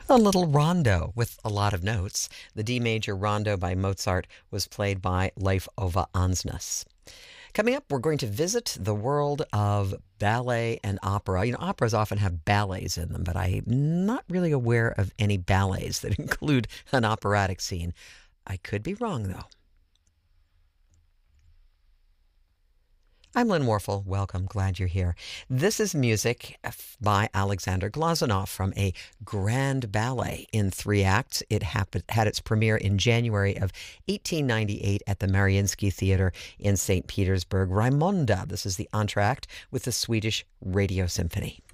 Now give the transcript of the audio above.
A little rondo with a lot of notes. The D major rondo by Mozart was played by Leif Ove Ansnes. Coming up, we're going to visit the world of ballet and opera. You know, operas often have ballets in them, but I'm not really aware of any ballets that include an operatic scene. I could be wrong, though. I'm Lynn Warfel. Welcome. Glad you're here. This is music by Alexander Glazunov from a grand ballet in 3 acts. It had its premiere in January of 1898 at the Mariinsky Theater in St. Petersburg. Raimonda, this is the entr'acte with the Swedish Radio Symphony.